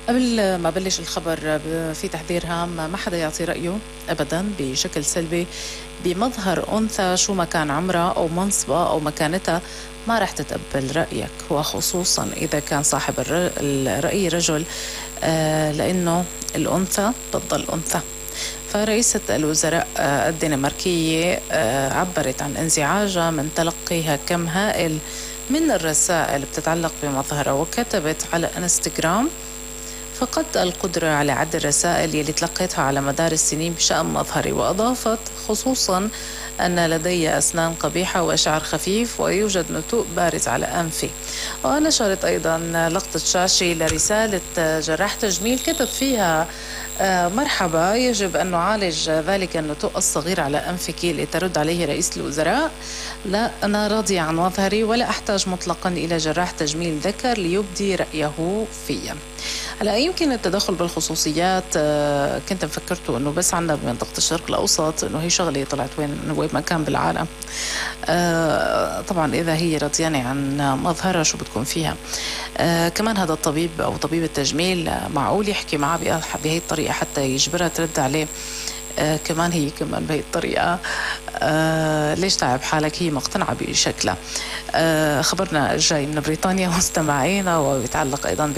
قبل ما بلش الخبر في تحذير هام، ما حدا يعطي رأيه أبدا بشكل سلبي بمظهر أنثى شو ما كان عمرها أو منصبها أو مكانتها. ما رح تتقبل رأيك، وخصوصا إذا كان صاحب الرأي رجل، لأنه الأنثى بتضل أنثى. فرئيسة الوزراء الدنماركية عبرت عن انزعاجها من تلقيها كم هائل من الرسائل بتتعلق بمظهرها، وكتبت على انستغرام: فقدت القدرة على عد الرسائل يلي تلقيتها على مدار السنين بشأن مظهري. وأضافت: خصوصا أن لدي أسنان قبيحة وشعر خفيف ويوجد نتوء بارز على أنفي. ونشرت أيضا لقطة شاشة لرسالة جراح تجميل كتب فيها: مرحبا، يجب أن نعالج ذلك النتوء الصغير على أنفك. لترد عليه رئيس الوزراء: لا، أنا راضية عن مظهري ولا أحتاج مطلقا إلى جراح تجميل ذكر ليبدي رأيه في. هلا يمكن التدخل بالخصوصيات، كنت مفكرته انه بس عندنا بمنطقة الشرق الاوسط، انه هي شغلة طلعت وين ما كان بالعالم. طبعا اذا هي رضيانة عن مظهرها شو بتكون فيها. كمان هذا الطبيب او طبيب التجميل معقول يحكي معه بهي الطريقة حتى يجبرها ترد عليه؟ كمان هي كمان بهي الطريقة. ليش تعب حالك؟ هي مقتنعة بشكلها. خبرنا الجاي من بريطانيا مستمعينا، ويتعلق أيضا